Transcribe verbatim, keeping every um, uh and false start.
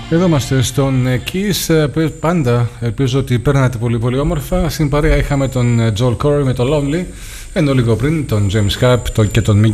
Εδώ είμαστε στον Kiss. Πάντα ελπίζω ότι παίρνατε πολύ πολύ όμορφα. Στην παρέα είχαμε τον Joel Corey με το Lonely, ενώ λίγο πριν τον James Harp και τον Mick